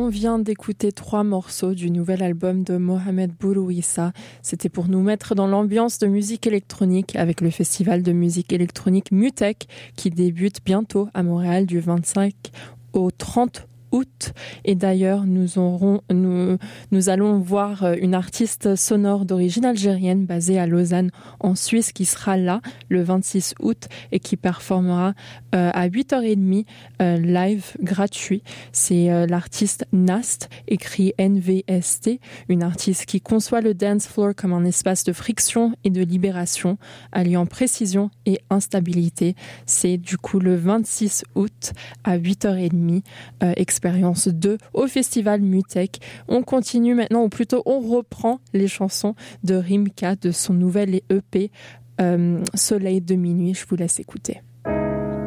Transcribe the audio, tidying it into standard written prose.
On vient d'écouter 3 morceaux du nouvel album de Mohamed Bourouissa. C'était pour nous mettre dans l'ambiance de musique électronique avec le festival de musique électronique Mutech qui débute bientôt à Montréal du 25 au 30 août. Et d'ailleurs, nous allons voir une artiste sonore d'origine algérienne basée à Lausanne en Suisse qui sera là le 26 août et qui performera à 8h30 live gratuit. C'est l'artiste Nast, écrit NVST, une artiste qui conçoit le dance floor comme un espace de friction et de libération, alliant précision et instabilité. C'est du coup le 26 août à 8h30, expérience 2 au festival Mutech. On continue maintenant, ou plutôt on reprend les chansons de Rimka de son nouvel EP Soleil de minuit. Je vous laisse écouter.